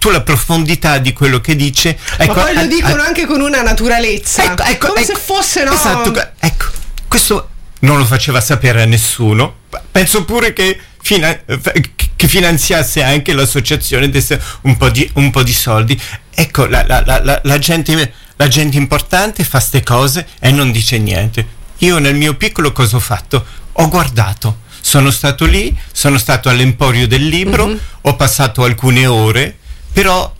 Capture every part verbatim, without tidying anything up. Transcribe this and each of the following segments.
tu la profondità di quello che dice. Ecco, ma poi lo a, dicono a, anche con una naturalezza, ecco, ecco, come ecco, se fosse, no? Esatto, ecco, questo non lo faceva sapere a nessuno. Penso pure che, fina, che finanziasse anche l'associazione, desse un po' di, un po' di soldi. Ecco, la, la, la, la, gente, la gente importante fa ste cose e non dice niente. Io nel mio piccolo cosa ho fatto? Ho guardato, sono stato lì, sono stato all'Emporio del Libro, mm-hmm. ho passato alcune ore, però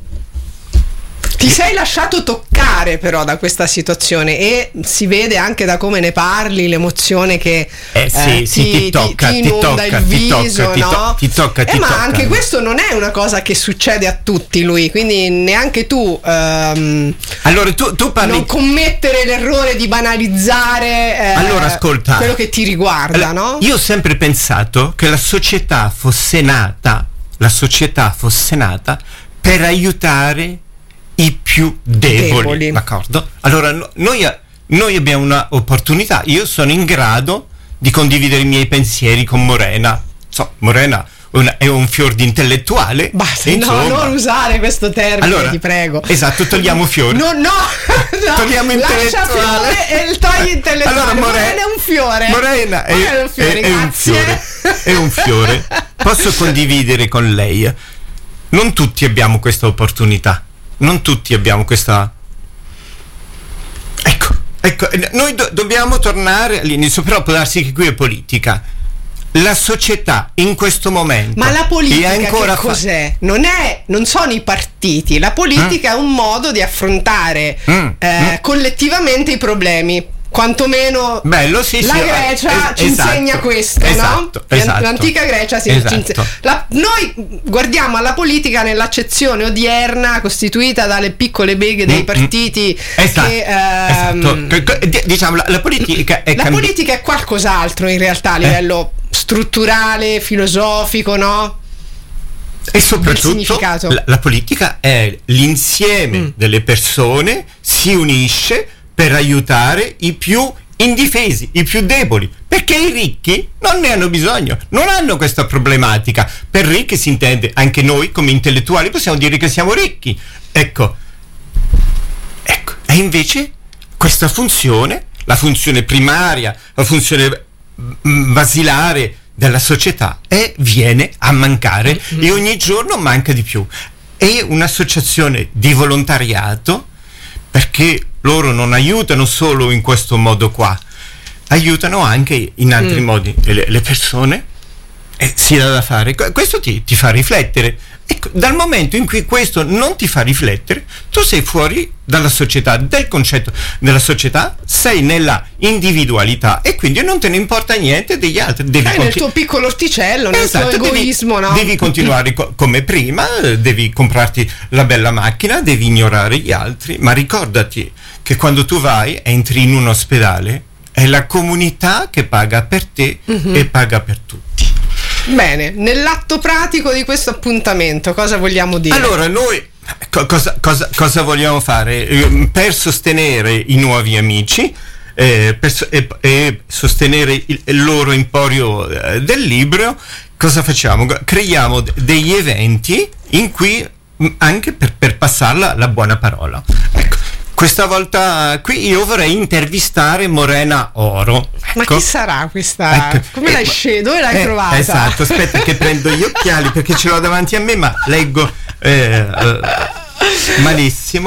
ti sei lasciato toccare però da questa situazione, e si vede anche da come ne parli l'emozione che eh, sì, eh, sì, ti, ti tocca, ti, ti ti inonda tocca, il viso, ti tocca, no? ti tocca, ti eh, ma tocca. Anche questo non è una cosa che succede a tutti, lui, quindi neanche tu ehm, allora tu, tu parli... non commettere l'errore di banalizzare eh, allora, ascolta, quello che ti riguarda, allora, no? Io ho sempre pensato che la società fosse nata la società fosse nata per aiutare i più deboli, deboli. D'accordo? Allora no, noi, noi abbiamo una opportunità. Io sono in grado di condividere i miei pensieri con Morena. So, Morena una, è un fior di intellettuale. Basta, insomma, no, non usare questo termine, allora, ti prego. Esatto, togliamo fiore. No, no, no, togliamo intellettuale e il togli intellettuale. Allora, Morena, Morena è un fiore. Morena è, è un fiore, è, è un fiore. È un fiore. Posso condividere con lei. Non tutti abbiamo questa opportunità. Non tutti abbiamo questa. Ecco, ecco, noi do- dobbiamo tornare all'inizio, però può darsi che qui è politica. La società in questo momento. Ma la politica è ancora che cos'è? Fa- non è, non sono i partiti. La politica mm. è un modo di affrontare mm. Eh, mm. collettivamente i problemi. Quantomeno bello, sì, la sì, Grecia es- ci esatto, insegna questo, esatto, no? Esatto, l'antica Grecia si esatto. ci insegna. La, noi guardiamo alla politica nell'accezione odierna costituita dalle piccole beghe dei partiti. Esatto, che, ehm, esatto. Diciamo la, la politica è la cambi- politica è qualcos'altro in realtà a livello eh? strutturale, filosofico, no? E soprattutto la, la politica è l'insieme mm. delle persone, si unisce per aiutare i più indifesi, i più deboli, perché i ricchi non ne hanno bisogno, non hanno questa problematica. Per ricchi si intende, anche noi come intellettuali possiamo dire che siamo ricchi, ecco, ecco. E invece questa funzione, la funzione primaria, la funzione basilare della società è, viene a mancare mm-hmm. e ogni giorno manca di più. È un'associazione di volontariato, perché loro non aiutano solo in questo modo qua, aiutano anche in altri mm. modi le, le persone, e si dà da fare. Questo ti, ti fa riflettere. Ecco, dal momento in cui questo non ti fa riflettere, tu sei fuori dalla società, del concetto della società, sei nella individualità e quindi non te ne importa niente degli altri. Devi sei continu- nel tuo piccolo orticello, nel esatto, tuo egoismo, devi, no? Devi continuare co- come prima, devi comprarti la bella macchina, devi ignorare gli altri, ma ricordati che quando tu vai, entri in un ospedale, è la comunità che paga per te mm-hmm. e paga per tutti. Bene, nell'atto pratico di questo appuntamento cosa vogliamo dire? Allora, noi co- cosa, cosa, cosa vogliamo fare? Eh, per sostenere i nuovi amici eh, per so- e, e sostenere il, il loro emporio eh, del libro, cosa facciamo? Creiamo d- degli eventi in cui anche per, per passarla la buona parola. Ecco. Questa volta qui io vorrei intervistare Morena Oro. Ecco. Ma chi sarà questa? Ecco. Come eh, l'hai scelta? Dove l'hai eh, trovata? Esatto, aspetta che prendo gli occhiali perché ce l'ho davanti a me, ma leggo eh, eh, malissimo.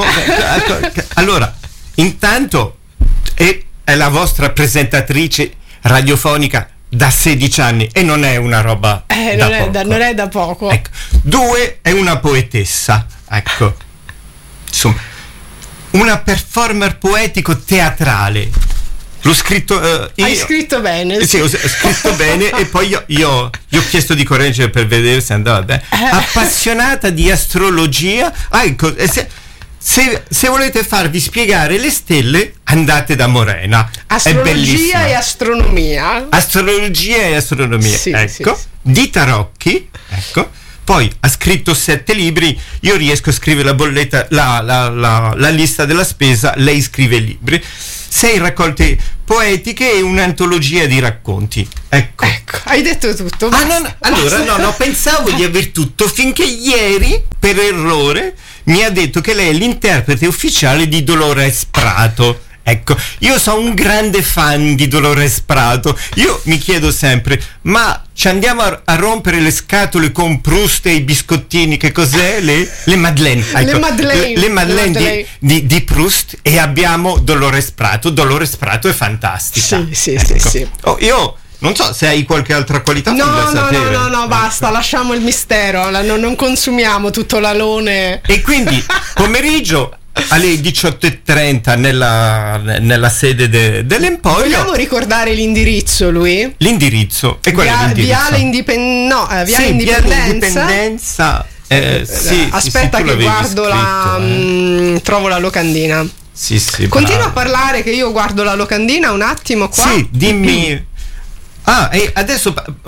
Allora, intanto è, è la vostra presentatrice radiofonica da sedici anni e non è una roba eh, da non, poco. È da, non è da poco. Ecco. Due, è una poetessa. Ecco. Insomma, una performer poetico teatrale. L'ho scritto uh, io, hai scritto bene sì, ho scritto bene e poi io, io gli ho chiesto di correggere per vedere se andava bene. Appassionata di astrologia. Ah, ecco, se, se, se volete farvi spiegare le stelle, andate da Morena. Astrologia e astronomia. Astrologia e astronomia, sì, ecco. Sì, sì. Di tarocchi, ecco. Poi ha scritto sette libri, io riesco a scrivere la bolletta, la, la, la, la lista della spesa, lei scrive libri. sei raccolte poetiche e un'antologia di racconti. Ecco. Ecco, hai detto tutto. Ah, no, no, allora no, no, pensavo di aver tutto finché ieri, per errore, mi ha detto che lei è l'interprete ufficiale di Dolores Prato. Ecco, io sono un grande fan di Dolores Prato. Io mi chiedo sempre, ma ci andiamo a, a rompere le scatole con Proust e i biscottini? Che cos'è? Le, le Madeleine. Ecco, le Madeleine, le, le Madeleine, le Madeleine. Di, di, di Proust, e abbiamo Dolores Prato. Dolores Prato è fantastica. Sì, sì, ecco. sì, sì. Oh, io non so se hai qualche altra qualità. No, no, sapere. no, no, no, basta, lasciamo il mistero, la, non, non consumiamo tutto l'alone. E quindi pomeriggio alle diciotto e trenta nella, nella sede de, dell'Emporio. Vogliamo ricordare l'indirizzo, lui? L'indirizzo. E qual Via, è l'indirizzo? Viale Indipend- no, eh, Viale sì, Indipendenza. Viale Indipendenza. Eh, sì, Aspetta sì, sì, che guardo scritto, la... eh. mh, trovo la locandina. Sì, sì. Continua bravo. a parlare che io guardo la locandina un attimo qua. Sì, dimmi. Ah, e adesso... Uh, uh,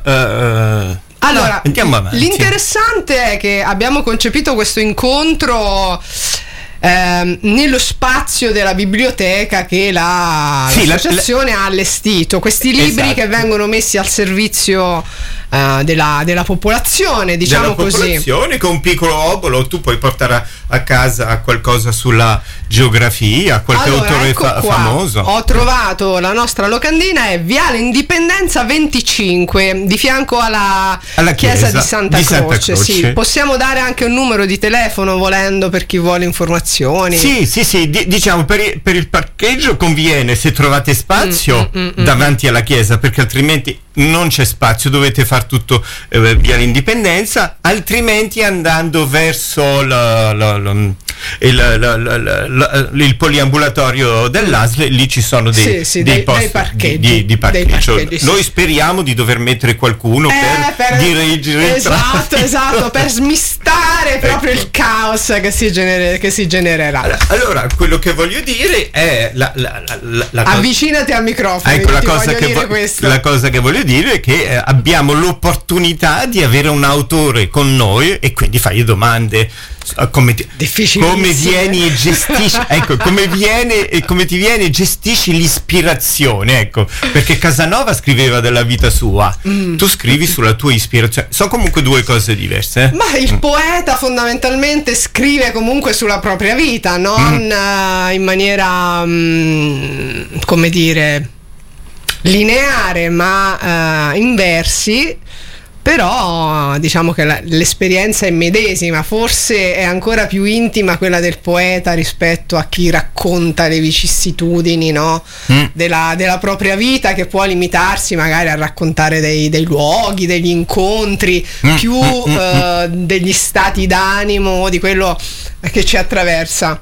uh, allora, no, andiamo avanti. L'interessante è che abbiamo concepito questo incontro ehm, nello spazio della biblioteca che la, sì, l'associazione la, la... ha allestito. Questi libri esatto. che vengono messi al servizio uh, della, della popolazione, diciamo della così. Popolazione, con un piccolo obolo tu puoi portare a, a casa qualcosa sulla geografia, qualche allora, autore ecco fa- qua. famoso. Ho trovato la nostra locandina, è Viale Indipendenza venticinque, di fianco alla, alla chiesa, chiesa di Santa, di Santa Croce. Croce. Sì, possiamo dare anche un numero di telefono volendo per chi vuole informazioni. Sì, sì, sì, D- diciamo per, i- per il parcheggio conviene, se trovate spazio mm, mm, mm, davanti mm. alla chiesa, perché altrimenti non c'è spazio, dovete far tutto eh, via l'Indipendenza, altrimenti andando verso la, la, la, il, la, la, la, la, il poliambulatorio dell'A S L, lì ci sono dei, sì, sì, dei, dei posti dei parcheggi, di, di parcheggio. Dei parcheggi, Noi sì. speriamo di dover mettere qualcuno eh, per, per dirigere esatto, il esatto, per smistare proprio ecco. il caos che si, gener- che si genererà. Allora, quello che voglio dire è la, la, la, la, la avvicinati al microfono. Ecco, la ti cosa, che vo- la cosa che voglio dire è che eh, abbiamo l'opportunità di avere un autore con noi e quindi fagli domande. Come, ti, come vieni e gestisci ecco come viene e come ti viene e gestisci l'ispirazione, ecco, perché Casanova scriveva della vita sua, mm. tu scrivi sulla tua ispirazione, sono comunque due cose diverse, eh? Ma il mm. poeta fondamentalmente scrive comunque sulla propria vita, non mm. uh, in maniera um, come dire lineare, ma uh, in versi. Però diciamo che la, l'esperienza è medesima, forse è ancora più intima quella del poeta rispetto a chi racconta le vicissitudini, no? mm. della, della propria vita, che può limitarsi magari a raccontare dei, dei luoghi, degli incontri, mm. più mm. Uh, degli stati d'animo, di quello che ci attraversa.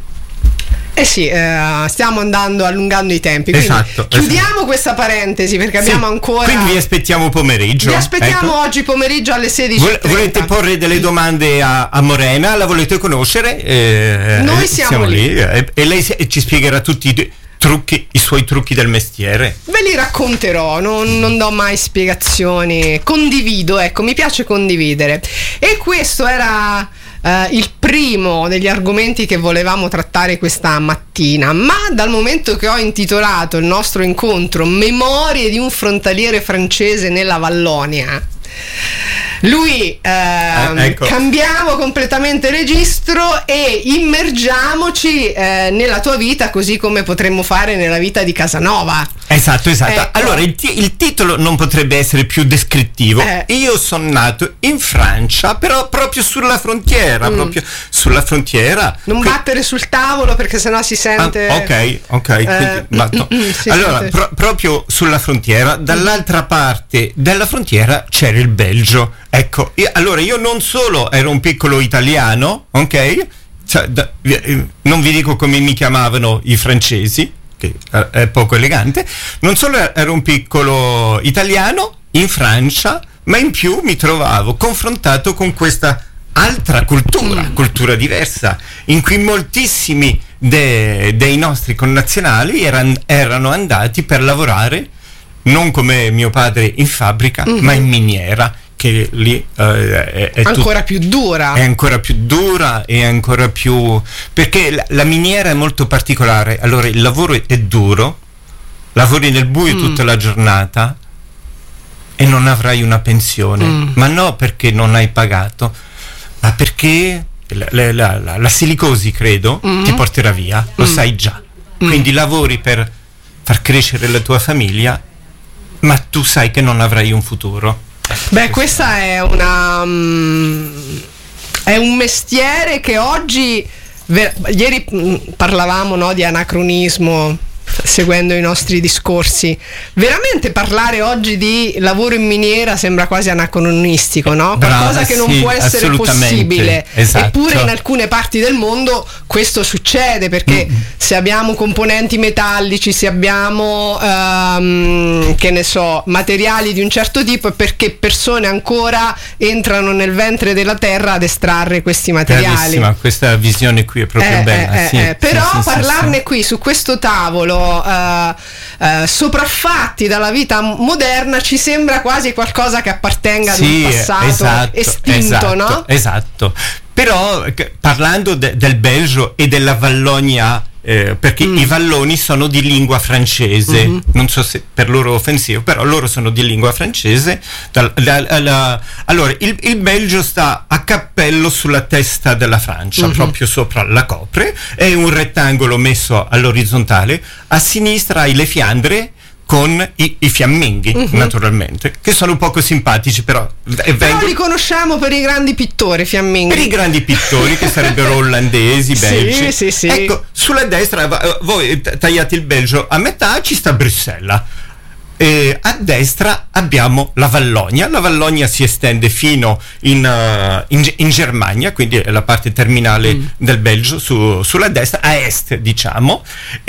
Eh sì, eh, stiamo andando allungando i tempi, quindi esatto, chiudiamo esatto. questa parentesi perché sì, abbiamo ancora. Quindi vi aspettiamo pomeriggio. Vi aspettiamo ecco. oggi pomeriggio alle sedici e trenta. Volete porre delle domande a, a Morena? La volete conoscere? Eh, Noi siamo, siamo lì, lì e, e lei e ci spiegherà tutti i trucchi, i suoi trucchi del mestiere. Ve li racconterò, non, non do mai spiegazioni. Condivido, ecco, mi piace condividere. E questo era Uh, il primo degli argomenti che volevamo trattare questa mattina, ma dal momento che ho intitolato il nostro incontro Memorie di un frontaliere francese nella Vallonia, lui ehm, eh, ecco. cambiamo completamente registro e immergiamoci eh, nella tua vita, così come potremmo fare nella vita di Casanova. Esatto, esatto. Ecco. Allora il, t- il titolo non potrebbe essere più descrittivo. Eh. Io sono nato in Francia, però proprio sulla frontiera, mm. proprio sulla frontiera. Non que- battere sul tavolo perché sennò si sente. Ah, ok, ok. Eh, batto. Allora, pro- proprio sulla frontiera, dall'altra parte della frontiera c'era il Belgio. Ecco, io, allora io non solo ero un piccolo italiano, ok? Cioè, da, non vi dico come mi chiamavano i francesi, che è poco elegante, non solo ero un piccolo italiano in Francia, ma in più mi trovavo confrontato con questa altra cultura, mm. cultura diversa, in cui moltissimi de, dei nostri connazionali eran, erano andati per lavorare non come mio padre in fabbrica, mm-hmm. ma in miniera. che lì uh, è, è ancora tut- più dura. È ancora più dura e ancora più... perché la, la miniera è molto particolare. Allora il lavoro è duro, lavori nel buio mm. tutta la giornata e non avrai una pensione. Mm. Ma no perché non hai pagato, ma perché la, la, la, la silicosi, credo, mm. ti porterà via, lo mm. sai già. Mm. Quindi lavori per far crescere la tua famiglia, ma tu sai che non avrai un futuro. Beh, questa è una um, è un mestiere che oggi ver- ieri mh, parlavamo, no, di anacronismo, seguendo i nostri discorsi. Veramente parlare oggi di lavoro in miniera sembra quasi anacronistico, no? Brava, qualcosa che non sì, può essere possibile. Esatto. Eppure in alcune parti del mondo questo succede, perché mm. se abbiamo componenti metallici, se abbiamo um, che ne so, materiali di un certo tipo, è perché persone ancora entrano nel ventre della terra ad estrarre questi materiali. Bravissima, questa visione qui è proprio eh, bella. Eh, sì, eh, però sì, parlarne sì, sì. qui su questo tavolo Uh, uh, sopraffatti dalla vita moderna ci sembra quasi qualcosa che appartenga sì, ad un passato esatto, estinto, esatto, no? Esatto. Però parlando de- del Belgio e della Valogna, eh, perché mm. i valloni sono di lingua francese, mm-hmm. non so se per loro è offensivo, però loro sono di lingua francese. Da, da, da, da, allora il, il Belgio sta a cappello sulla testa della Francia, mm-hmm. proprio sopra la copre, è un rettangolo messo all'orizzontale, a sinistra hai le Fiandre con i, i fiamminghi, uh-huh. naturalmente, che sono poco simpatici, però eh, però li conosciamo per i grandi pittori, fiamminghi. Per i grandi pittori che sarebbero olandesi, belgi. Sì, sì, sì. Ecco, sulla destra voi tagliate il Belgio a metà, ci sta Bruxelles. E a destra abbiamo la Valogna. La Valogna si estende fino in, uh, in, in Germania, quindi è la parte terminale mm. del Belgio, su, sulla destra, a est diciamo,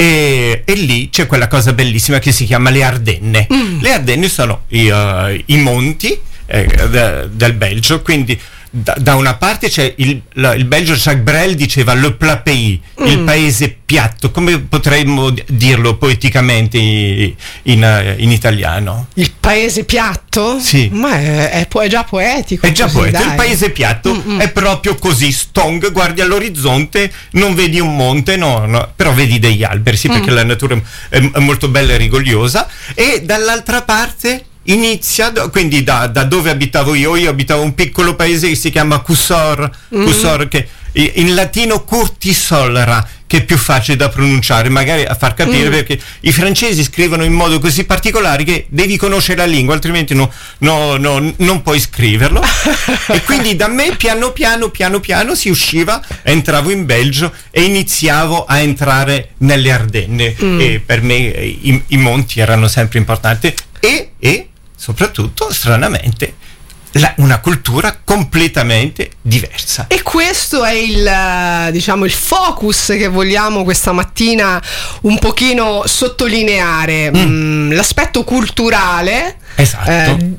e, e lì c'è quella cosa bellissima che si chiama le Ardenne. Mm. Le Ardenne sono i, uh, i monti eh, de, del Belgio, quindi Da, da una parte c'è il, la, il Belgio, Jacques Brel diceva le plat pays, mm. il paese piatto, come potremmo dirlo poeticamente in, in, in italiano? Il paese piatto? Sì. Ma è, è, è già poetico. È già così, poetico, dai. Il paese piatto Mm-mm. è proprio così, stong, guardi all'orizzonte, non vedi un monte, no, no, però vedi degli alberi, sì, perché mm. la natura è, è molto bella e rigogliosa, e dall'altra parte inizia, quindi da, da dove abitavo io, io abitavo un piccolo paese che si chiama Cusor, mm. Cusor che in latino Curtisolra, che è più facile da pronunciare, magari a far capire, mm. perché i francesi scrivono in modo così particolare che devi conoscere la lingua, altrimenti no, no, no, non puoi scriverlo. E quindi da me piano piano, piano piano si usciva, entravo in Belgio e iniziavo a entrare nelle Ardenne, mm. e per me i, i monti erano sempre importanti, e, e soprattutto, stranamente, La, una cultura completamente diversa. E questo è il, diciamo, il focus che vogliamo questa mattina un pochino sottolineare. Mm. Mm, l'aspetto culturale, esatto. eh,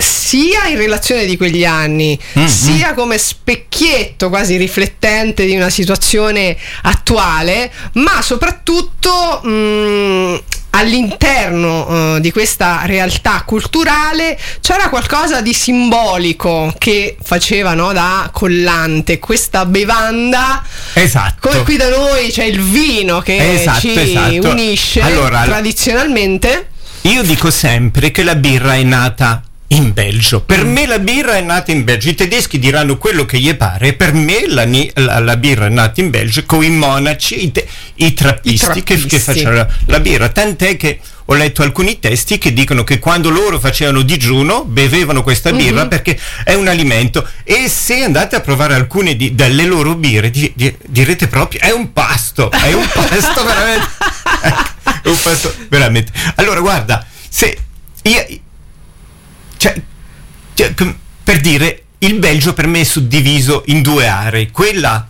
sia in relazione di quegli anni, mm-hmm. sia come specchietto quasi riflettente di una situazione attuale, ma soprattutto mh, all'interno uh, di questa realtà culturale c'era qualcosa di simbolico che faceva, no, da collante, questa bevanda. Esatto. Come qui da noi c'è il vino che esatto, ci esatto. unisce, allora, tradizionalmente. Io dico sempre che la birra è nata in Belgio. Per mm. me la birra è nata in Belgio. I tedeschi diranno quello che gli pare. Per me la, la, la birra è nata in Belgio con i monaci, i, te, i trappisti, I trappisti. Che, che facevano la, la birra. Tant'è che ho letto alcuni testi che dicono che quando loro facevano digiuno bevevano questa birra mm-hmm. perché è un alimento, e se andate a provare alcune di, delle loro birre di, di, direte proprio è un pasto, è un pasto veramente, è un pasto veramente. Allora guarda, se io, cioè, cioè, per dire, il Belgio per me è suddiviso in due aree, quella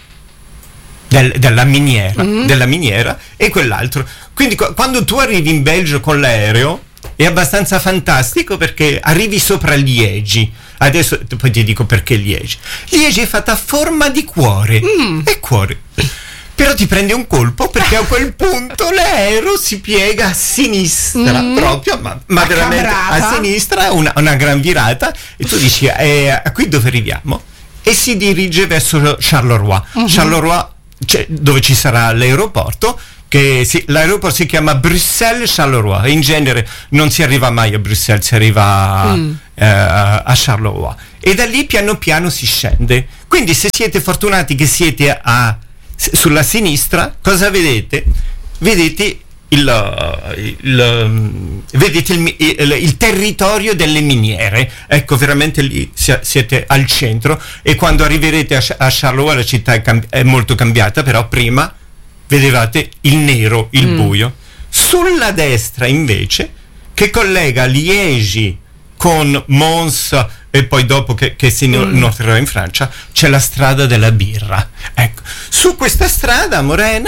del, della miniera, mm-hmm. della miniera e quell'altro. Quindi qu- quando tu arrivi in Belgio con l'aereo è abbastanza fantastico, perché arrivi sopra Liegi. Adesso poi ti dico perché Liegi. Liegi è fatta a forma di cuore, mm. è cuore. però ti prende un colpo perché a quel punto l'aereo si piega a sinistra, mm. proprio, ma, ma veramente a sinistra, una, una gran virata, e tu dici, eh, qui dove arriviamo? E si dirige verso Charleroi, mm-hmm. Charleroi, cioè, dove ci sarà l'aeroporto, che si, l'aeroporto si chiama Bruxelles-Charleroi, in genere non si arriva mai a Bruxelles, si arriva mm. eh, a Charleroi, e da lì piano piano si scende. Quindi se siete fortunati che siete a sulla sinistra, cosa vedete? Vedete il, il, vedete il, il, il territorio delle miniere. Ecco, veramente lì siete al centro, e quando arriverete a, a Charleroi la città è, cambi- è molto cambiata, però prima vedevate il nero, il mm. buio. Sulla destra invece, che collega Liegi con Mons, e poi dopo che, che si mm. inoltrerà in Francia, c'è la strada della birra. Ecco, su questa strada, Morena,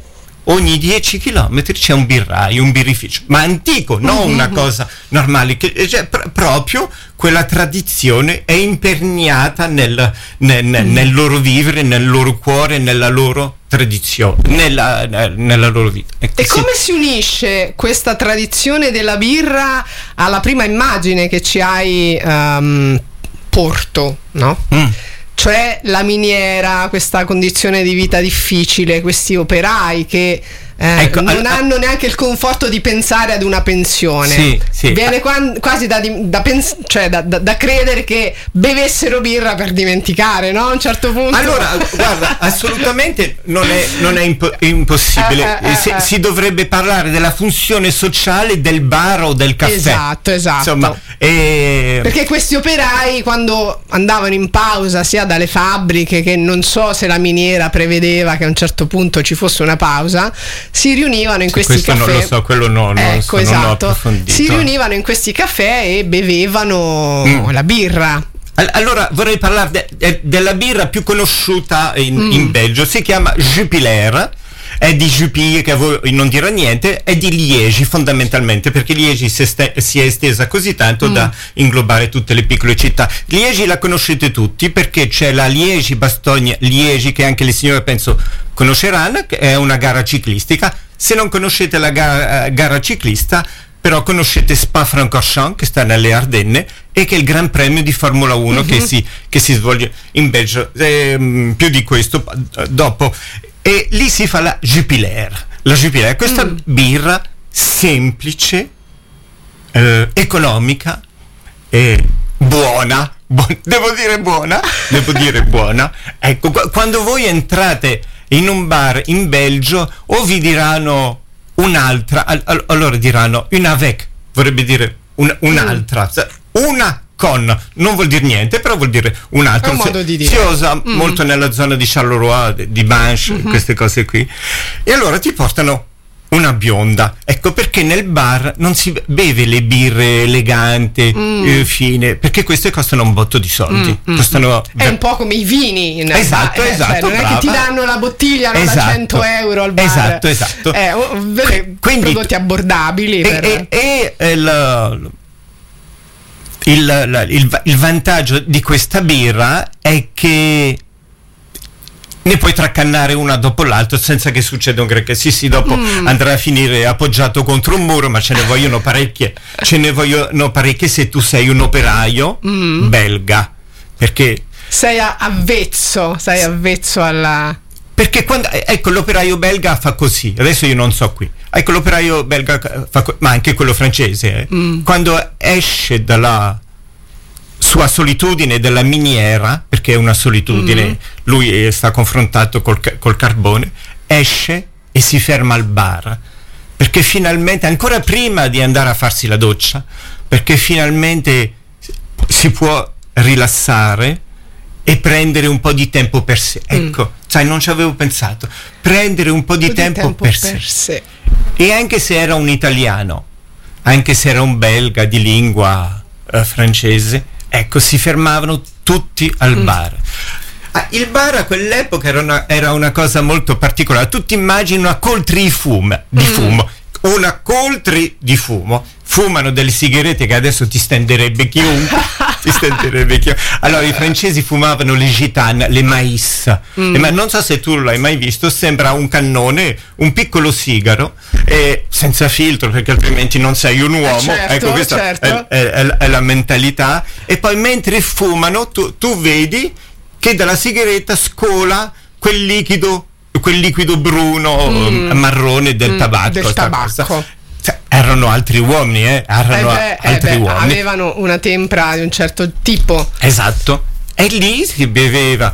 ogni dieci chilometri c'è un birraio, un birrificio, ma antico, non mm-hmm. una cosa normale, che, cioè, pr- proprio quella tradizione è imperniata nel, nel, nel, mm. nel loro vivere, nel loro cuore, nella loro tradizione, nella, nella loro vita. Ecco, e sì. Come si unisce questa tradizione della birra alla prima immagine che ci hai um, porto, no? Mm. Cioè la miniera, questa condizione di vita difficile, questi operai che eh, ecco, non al, hanno neanche il conforto di pensare ad una pensione. Sì, sì. Viene qua, quasi da, da, pens- cioè da, da, da credere che bevessero birra per dimenticare, no? A un certo punto. Allora, guarda, assolutamente non è, non è impo- impossibile. Eh, eh, si, eh. si dovrebbe parlare della funzione sociale del bar o del caffè. Esatto, esatto. Insomma, e... perché questi operai, quando andavano in pausa sia dalle fabbriche, che non so se la miniera prevedeva che a un certo punto ci fosse una pausa, si riunivano in questi questo caffè. Non lo so, quello no, non, ecco, so, esatto. non ho approfondito. Si riunivano in questi caffè e bevevano mm. la birra. Allora vorrei parlare de- de- della birra più conosciuta in, mm. in Belgio, si chiama Jupiler, è di Jupiler, che a voi non dirà niente, è di Liegi fondamentalmente, perché Liegi si, este- si è estesa così tanto mm. da inglobare tutte le piccole città. Liegi la conoscete tutti perché c'è la Liegi-Bastogne-Liegi, che anche le signore penso conosceranno, che è una gara ciclistica. Se non conoscete la gara, gara ciclista, però conoscete Spa-Francorchamps, che sta nelle Ardenne, e che è il Gran Premio di Formula uno mm-hmm. che, si, che si svolge in Belgio. Ehm, più di questo dopo. E lì si fa la Jupiler. La Jupiler, questa mm. birra semplice, eh, economica e buona. Bu- devo dire buona? Devo dire buona. Ecco, qu- quando voi entrate in un bar in Belgio, o vi diranno un'altra, all- allora diranno una avec, vorrebbe dire un- un'altra, una con, non vuol dire niente, però vuol dire un'altra. È un modo di dire. Si usa mm. molto nella zona di Charleroi, di Banche, mm-hmm. queste cose qui. E allora ti portano una bionda. Ecco perché nel bar non si beve le birre eleganti, mm. eh, fine, perché queste costano un botto di soldi. Mm. Costano... È un po' come i vini. In esatto, eh, esatto. Cioè, non brava. È che ti danno la bottiglia no, esatto. da cento euro al bar. Esatto, esatto. Eh, Quindi, prodotti abbordabili. E, per... e, e, e il, il, il, il vantaggio di questa birra è che ne puoi traccannare una dopo l'altra senza che succeda un granché. Sì, sì, dopo mm. andrà a finire appoggiato contro un muro, ma ce ne vogliono parecchie. Ce ne vogliono parecchie se tu sei un operaio mm. belga. Perché sei avvezzo, sei avvezzo alla... Perché quando, ecco, l'operaio belga fa così, adesso io non so qui, ecco, l'operaio belga fa co- ma anche quello francese, eh, mm. quando esce dalla sua solitudine della miniera, perché è una solitudine, mm. lui è, sta confrontato col, col carbone, esce e si ferma al bar, perché finalmente, ancora prima di andare a farsi la doccia, perché finalmente si può rilassare e prendere un po' di tempo per sé. Ecco, mm. sai, non ci avevo pensato. Prendere un po' di, po tempo, di tempo per, per sé. sé. E anche se era un italiano, anche se era un belga di lingua eh, francese, ecco, si fermavano tutti al mm. bar. Ah, il bar a quell'epoca era una, era una cosa molto particolare. Tu ti immagini una coltre di fumo, di mm. fumo, una coltre di fumo. Fumano delle sigarette che adesso ti stenderebbe chiunque. ti sentirebbe chiaro. Allora i francesi fumavano le gitane, le mais, mm. e ma non so se tu l'hai mai visto, sembra un cannone, un piccolo sigaro, e senza filtro perché altrimenti non sei un uomo, eh certo, ecco questa certo. è, è, è la mentalità. E poi mentre fumano tu, tu vedi che dalla sigaretta scola quel liquido quel liquido bruno mm. marrone del mm, tabacco, del tabacco. Cioè, erano altri uomini eh? erano eh beh, altri eh beh, uomini, avevano una tempra di un certo tipo, esatto, e lì si beveva,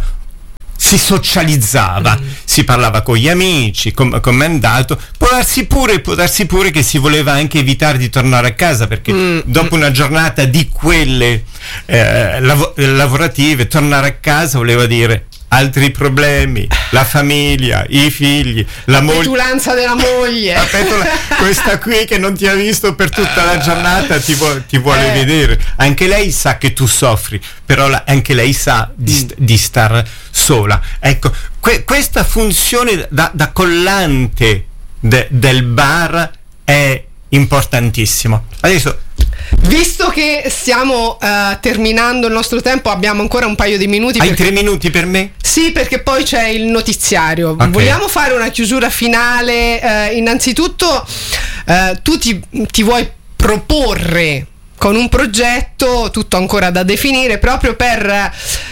si socializzava, mm. si parlava con gli amici, com- come è andato. Può darsi pure, può darsi pure che si voleva anche evitare di tornare a casa, perché mm. dopo una giornata di quelle eh, lav- lavorative, tornare a casa voleva dire altri problemi, la famiglia, i figli, la, la moglie, petulanza della moglie, la petula, questa qui che non ti ha visto per tutta la giornata ti, vo- ti vuole eh. vedere. Anche lei sa che tu soffri, però la- anche lei sa di, st- di star sola. Ecco, que- questa funzione da, da collante de- del bar è importantissimo. Adesso, visto che stiamo uh, terminando il nostro tempo, abbiamo ancora un paio di minuti. Hai perché... tre minuti per me? Sì, perché poi c'è il notiziario. Okay. Vogliamo fare una chiusura finale? Uh, innanzitutto, uh, tu ti, ti vuoi proporre con un progetto, tutto ancora da definire, proprio per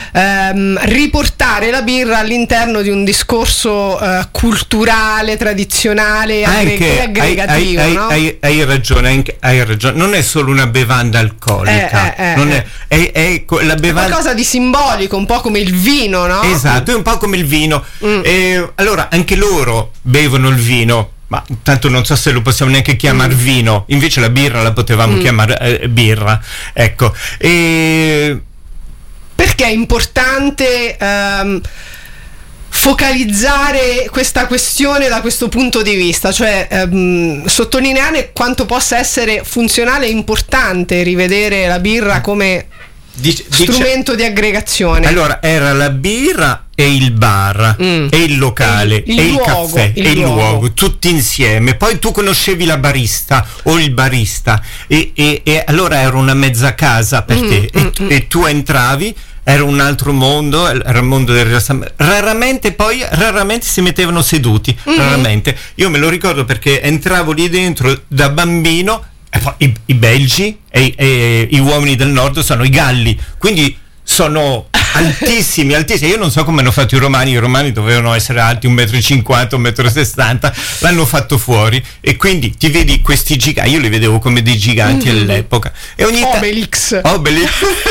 ehm, riportare la birra all'interno di un discorso eh, culturale, tradizionale, anche, aggregativo. Hai, hai, no? hai, hai, ragione, hai ragione, non è solo una bevanda alcolica, eh, eh, non eh. è, è, è la bevanda... è qualcosa di simbolico, un po' come il vino, no? Esatto, è un po' come il vino. Mm. E, allora, anche loro bevono il vino, ma tanto non so se lo possiamo neanche chiamare mm. vino, invece la birra la potevamo mm. chiamare eh, birra, ecco. E... perché è importante ehm, focalizzare questa questione da questo punto di vista, cioè ehm, sottolineare quanto possa essere funzionale e importante rivedere la birra come Dice, strumento dice, di aggregazione. Allora era la birra e il bar mm. e il locale il, il e luogo, il caffè il e il luogo. luogo tutti insieme. Poi tu conoscevi la barista o il barista e, e, e allora era una mezza casa per mm, te mm, e, mm. e tu entravi, era un altro mondo, era il mondo del rilassamento. Raramente poi raramente si mettevano seduti, mm. raramente. Io me lo ricordo perché entravo lì dentro da bambino. E poi i, i belgi e, e i uomini del nord sono i galli, quindi sono altissimi, altissimi. Io non so come hanno fatto i romani, i romani dovevano essere alti un metro e cinquanta, un metro e sessanta, l'hanno fatto fuori e quindi ti vedi questi giganti, io li vedevo come dei giganti mm-hmm. all'epoca. E ogni Obelix. Ta- Obelix.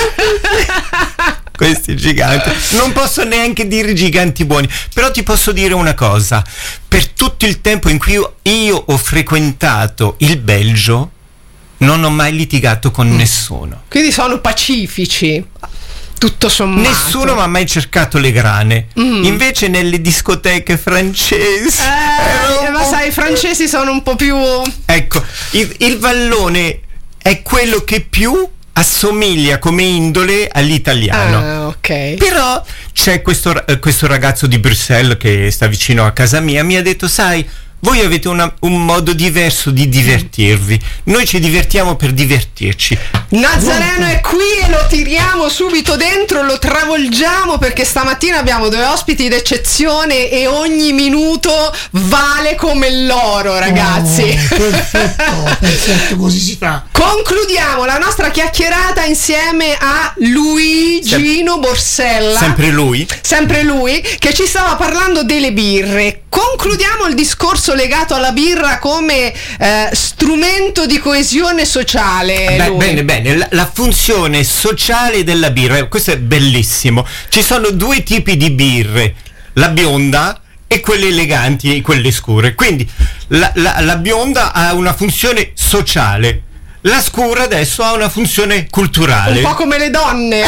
Questi giganti, non posso neanche dire giganti buoni, però ti posso dire una cosa: per tutto il tempo in cui io, io ho frequentato il Belgio non ho mai litigato con mm. nessuno. Quindi sono pacifici, tutto sommato. Nessuno mi ha mai cercato le grane. Mm. Invece nelle discoteche francesi eh, eh, ma sai, i francesi sono un po' più... Ecco, il, il vallone è quello che più assomiglia come indole all'italiano. Ah, ok. Però c'è questo, questo ragazzo di Bruxelles che sta vicino a casa mia, mi ha detto: sai, voi avete una, un modo diverso di divertirvi, noi ci divertiamo per divertirci. Nazareno è qui e lo tiriamo subito dentro, lo travolgiamo, perché stamattina abbiamo due ospiti d'eccezione e ogni minuto vale come l'oro, ragazzi. Oh, perfetto, perfetto, così si fa. Concludiamo la nostra chiacchierata insieme a Luigino Sem- Borsella. Sempre lui. Sempre lui, che ci stava parlando delle birre. Concludiamo il discorso legato alla birra come eh, strumento di coesione sociale. Beh, bene, bene, la, la funzione sociale della birra, questo è bellissimo. Ci sono due tipi di birre, la bionda e quelle eleganti e quelle scure. Quindi la, la, la bionda ha una funzione sociale, la scura adesso ha una funzione culturale. Un po' come le donne.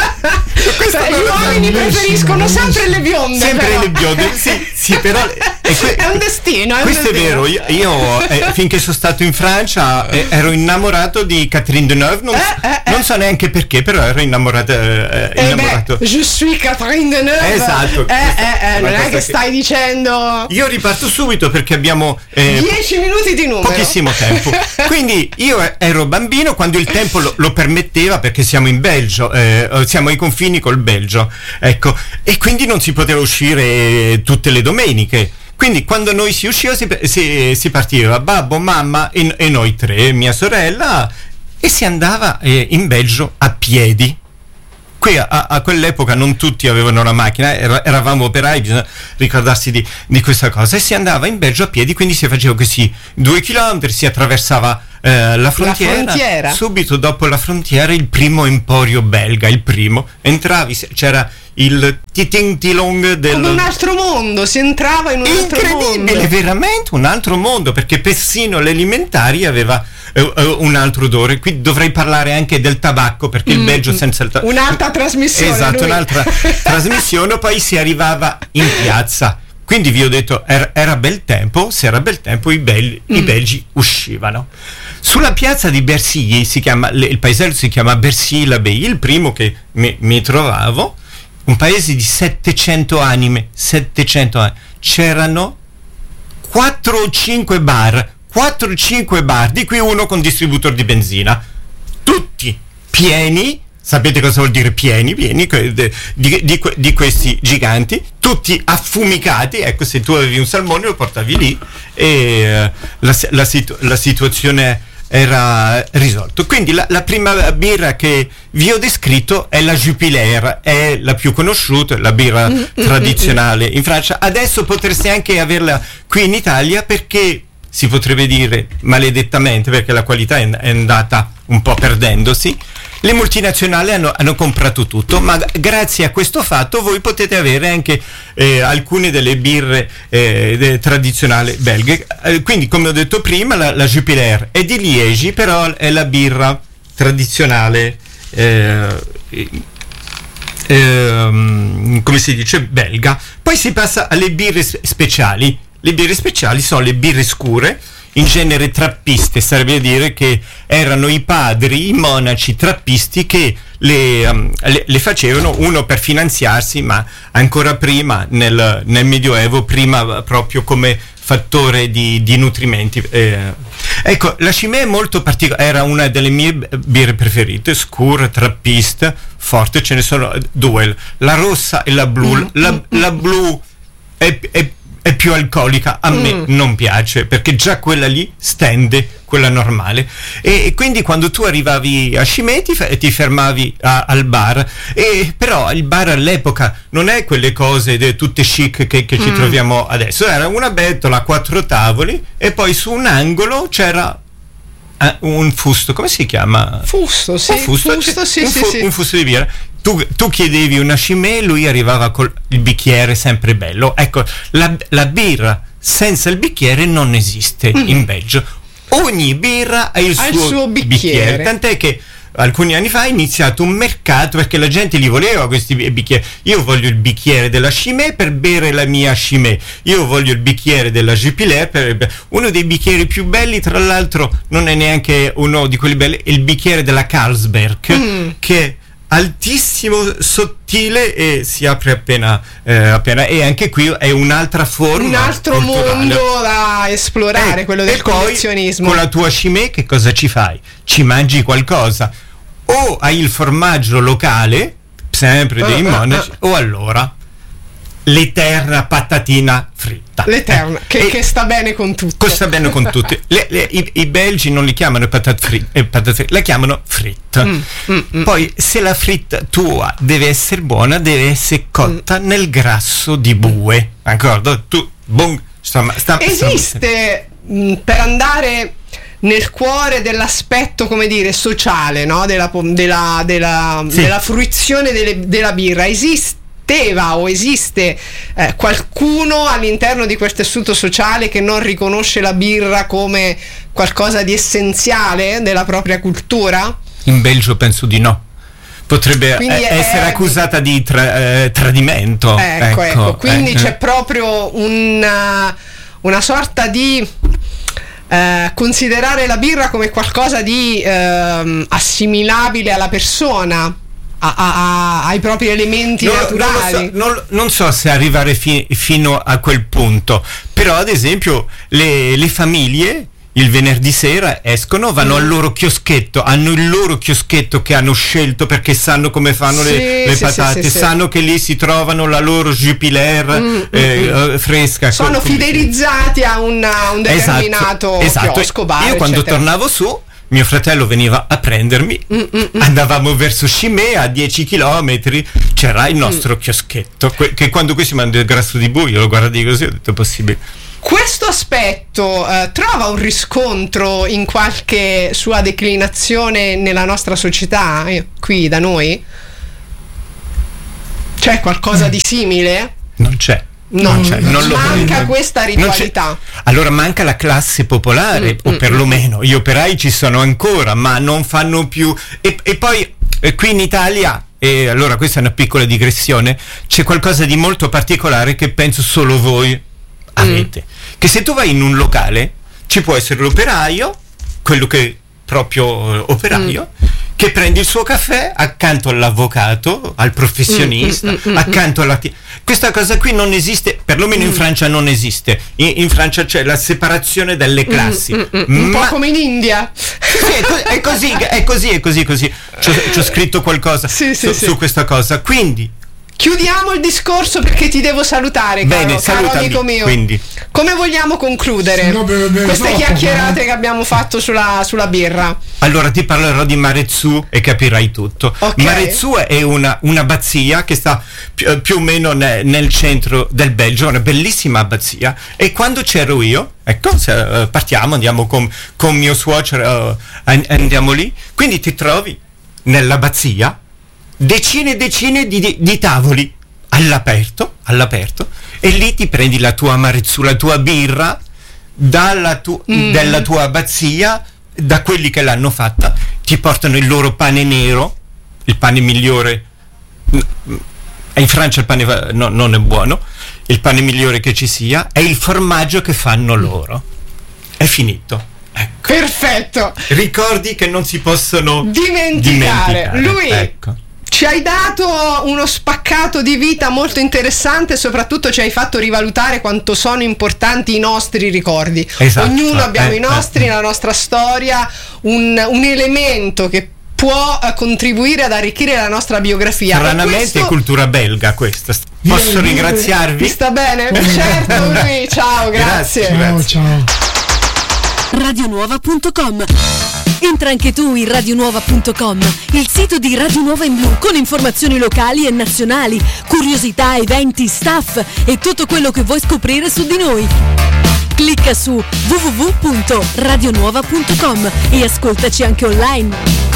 Cioè, gli uomini preferiscono sempre le bionde. Sempre però. le bionde, sì, sì, però que- è un destino. È questo un è vero. Io, io eh, finché sono stato in Francia eh, ero innamorato di Catherine Deneuve. Non, eh, eh, non so neanche perché, però ero innamorato. Eh, eh innamorato. Beh, je suis Catherine Deneuve. Esatto. Eh, eh, eh, non è che, che stai dicendo. Io riparto subito perché abbiamo eh, dieci minuti di numero. Pochissimo tempo. Quindi io ero bambino quando il tempo lo, lo permetteva, perché siamo in Belgio, eh, siamo ai confini col Belgio, ecco, e quindi non si poteva uscire tutte le domeniche. Quindi quando noi si usciva si, si, si partiva babbo, mamma e, e noi tre, mia sorella, e si andava eh, in Belgio a piedi. Qui a, a quell'epoca non tutti avevano la macchina, era, eravamo operai, bisogna ricordarsi di, di questa cosa, e si andava in Belgio a piedi, quindi si faceva questi due chilometri, si attraversava eh, la, frontiera. la frontiera. Subito dopo la frontiera il primo emporio belga, il primo, entravi, c'era il titintilong del... Come un altro mondo, si entrava in un altro mondo. Incredibile, veramente un altro mondo, perché persino l'alimentari aveva uh, uh, un altro odore. Qui dovrei parlare anche del tabacco, perché mm. il Belgio senza il tabacco... Un'altra trasmissione. Esatto, lui. un'altra trasmissione, poi si arrivava in piazza. Quindi vi ho detto, era, era bel tempo, se era bel tempo i, belgi, mm. i belgi uscivano. Sulla piazza di Bercy, si chiama, il paesello si chiama Bercy-l'Abbaye, il primo che mi, mi trovavo, un paese di settecento anime, settecento anime, c'erano quattro o cinque bar, quattro o cinque bar, di cui uno con distributore di benzina, tutti pieni. Sapete cosa vuol dire pieni? Pieni di, di, di, di questi giganti, tutti affumicati. Ecco, se tu avevi un salmone lo portavi lì e uh, la, la, situ, la situazione era risolta. Quindi la, la prima birra che vi ho descritto è la Jupiler, è la più conosciuta, la birra mm, tradizionale mm, in Francia. Adesso potreste anche averla qui in Italia, perché si potrebbe dire maledettamente, perché la qualità è, è andata un po' perdendosi. Le multinazionali hanno, hanno comprato tutto, ma grazie a questo fatto voi potete avere anche eh, alcune delle birre eh, de, tradizionali belghe. Eh, quindi, come ho detto prima, la, la Jupiler è di Liegi, però è la birra tradizionale, eh, eh, come si dice, belga. Poi si passa alle birre speciali. Le birre speciali sono le birre scure, in genere trappiste, sarebbe a dire che erano i padri, i monaci trappisti che le, um, le, le facevano, uno per finanziarsi, ma ancora prima nel, nel Medioevo, prima proprio come fattore di, di nutrimenti. Eh, ecco, la Chimay è molto particolare, era una delle mie birre preferite, scura, trappista, forte, ce ne sono due, la rossa e la blu. Mm. La, la blu è, è è più alcolica, a me mm. non piace, perché già quella lì stende quella normale, e, e quindi quando tu arrivavi a Chimay ti, ti fermavi a, al bar, e però il bar all'epoca non è quelle cose de, tutte chic che, che mm. ci troviamo adesso, era una bettola, quattro tavoli, e poi su un angolo c'era Uh, un fusto, come si chiama? Fusto, sì. Un fusto, fusto, sì, un, sì, fu- sì. un fusto di birra. Tu, tu chiedevi una Chimay, lui arrivava col il bicchiere sempre bello. Ecco, la, la birra senza il bicchiere non esiste mm. in Belgio. Ogni birra ha il, ha suo, il suo bicchiere. bicchiere, tant'è che alcuni anni fa è iniziato un mercato, perché la gente li voleva questi bicchieri. Io voglio il bicchiere della Chimay per bere la mia Chimay, io voglio il bicchiere della Jupiler per bere. Uno dei bicchieri più belli, tra l'altro non è neanche uno di quelli belli, è il bicchiere della Carlsberg, mm. che è altissimo, sottile e si apre appena, eh, appena e anche qui è un'altra forma, un altro culturale. Mondo da esplorare, eh, quello del collezionismo. Con la tua Chimay che cosa ci fai? Ci mangi qualcosa, o hai il formaggio locale sempre dei uh, monaci uh, uh. o allora l'eterna patatina fritta, l'eterna eh, che, che sta bene con tutti, sta bene con tutti. le, le, i, i belgi non li chiamano patate fritte, eh, patate fritte, la chiamano fritta. mm, mm, mm. Poi se la fritta tua deve essere buona, deve essere cotta mm. nel grasso di bue, d'accordo? Tu bon, sta, sta, esiste sta mh, per andare nel cuore dell'aspetto, come dire, sociale, no? della, della, della, sì. della fruizione delle, della birra, esiste o esiste eh, qualcuno all'interno di quel tessuto sociale che non riconosce la birra come qualcosa di essenziale della propria cultura? In Belgio penso di no, potrebbe Quindi essere è... accusata di tra- eh, tradimento. Ecco, ecco, ecco. Quindi eh. c'è proprio una, una sorta di eh, considerare la birra come qualcosa di eh, assimilabile alla persona, a, a, a, ai propri elementi no, naturali. Non, so, non, non so se arrivare fi- fino a quel punto, però ad esempio le, le famiglie il venerdì sera escono, vanno mm. al loro chioschetto, hanno il loro chioschetto che hanno scelto perché sanno come fanno sì, le, le sì, patate, sì, sì, sanno sì. che lì si trovano la loro Jupiler mm, eh, mm. fresca. Sono come fidelizzati a un, a un determinato esatto, chiosco, bar, io quando eccetera. tornavo su, mio fratello veniva a prendermi, mm, mm, andavamo verso Scimea, a dieci chilometri c'era il nostro mm. chioschetto, que- che quando qui si manda il grasso di buio, lo guardi così, ho detto possibile. Questo aspetto eh, trova un riscontro in qualche sua declinazione nella nostra società, eh, qui da noi? C'è qualcosa di simile? Non c'è. Non, non c'è. Non manca lo, questa ritualità. Allora manca la classe popolare, mm, o perlomeno mm. gli operai ci sono ancora, ma non fanno più. E, e poi eh, qui in Italia, e allora questa è una piccola digressione, c'è qualcosa di molto particolare che penso solo voi avete, mm. che se tu vai in un locale ci può essere l'operaio, quello che proprio uh, operaio, mm. che prende il suo caffè accanto all'avvocato, al professionista, mm, mm, mm, accanto alla t- questa cosa qui non esiste, perlomeno mm. in Francia non esiste. In, in Francia c'è la separazione delle classi, mm, mm, mm, un Ma... po' come in India. Sì, è, co- è così, è così, è così, così. Ci ho scritto qualcosa sì, sì, su, sì. su questa cosa, quindi chiudiamo il discorso perché ti devo salutare, caro, Bene, caro amico mio. Quindi. Come vogliamo concludere no, beh, beh, queste troppo, chiacchierate eh? che abbiamo fatto sulla, sulla birra? Allora ti parlerò di Marezzu e capirai tutto. Okay. Marezzu è una, un'abbazia che sta più, più o meno ne, nel centro del Belgio, una bellissima abbazia, e quando c'ero io, ecco, se, uh, partiamo, andiamo con, con mio suocero, uh, andiamo lì, quindi ti trovi nell'abbazia decine e decine di, di, di tavoli all'aperto, all'aperto, e lì ti prendi la tua Marezzu, la tua birra dalla tu, mm. della tua abbazia, da quelli che l'hanno fatta, ti portano il loro pane nero, il pane migliore. In Francia il pane va, no, non è buono, il pane migliore che ci sia, è il formaggio che fanno loro. È finito. Ecco. Perfetto. Ricordi che non si possono dimenticare. dimenticare. Lui ecco. Ci hai dato uno spaccato di vita molto interessante e soprattutto ci hai fatto rivalutare quanto sono importanti i nostri ricordi. Esatto. Ognuno abbiamo eh, i nostri, eh. la nostra storia, un, un elemento che può uh, contribuire ad arricchire la nostra biografia. Stranamente questo... è cultura belga questa. Posso Vieni, ringraziarvi? Vi sta bene? Certo, lui. Ciao, grazie. Grazie, grazie. Ciao, ciao. radionuova punto com. Entra anche tu in radionuova punto com, il sito di Radio Nuova in Blu, con informazioni locali e nazionali, curiosità, eventi, staff e tutto quello che vuoi scoprire su di noi. Clicca su w w w punto radionuova punto com e ascoltaci anche online.